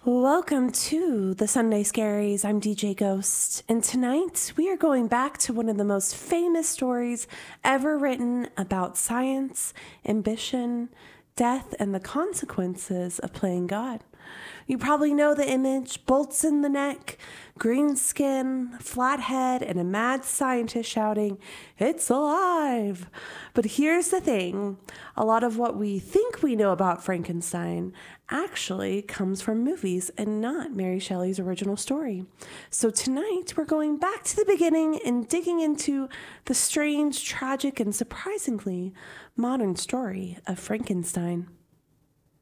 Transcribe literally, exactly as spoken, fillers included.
Welcome to the Sunday Scaries. I'm D J Ghost, and tonight we are going back to one of the most famous stories ever written about science, ambition, death, and the consequences of playing God. You probably know the image: bolts in the neck, green skin, flat head, and a mad scientist shouting, "It's alive!" But here's the thing. A lot of what we think we know about Frankenstein actually comes from movies and not Mary Shelley's original story. So tonight we're going back to the beginning and digging into the strange, tragic, and surprisingly modern story of Frankenstein.